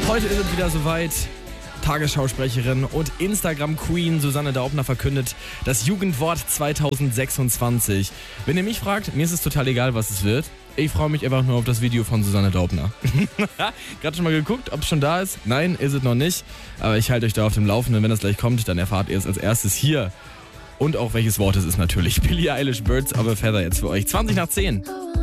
Heute ist es wieder soweit. Tagesschausprecherin und Instagram-Queen Susanne Daubner verkündet das Jugendwort 2026. Wenn ihr mich fragt, mir ist es total egal, was es wird. Ich freue mich einfach nur auf das Video von Susanne Daubner. Gerade schon mal geguckt, ob es schon da ist? Nein, ist es noch nicht. Aber ich halte euch da auf dem Laufenden. Wenn das gleich kommt, dann erfahrt ihr es als erstes hier. Und auch welches Wort es ist natürlich. Billie Eilish, Birds of a Feather jetzt für euch. 20 nach 10.